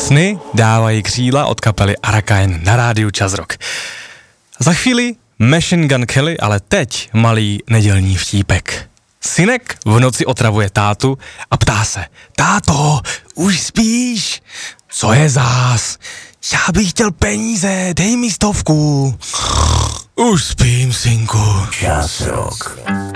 Sny dávají křídla od kapely Arakain na rádiu Čas Rock. Za chvíli Machine Gun Kelly, ale teď malý nedělní vtípek. Synek v noci otravuje tátu a ptá se: táto, už spíš? Co je zás? Já bych chtěl peníze, dej mi 100. Už spím, synku. Čas Rock.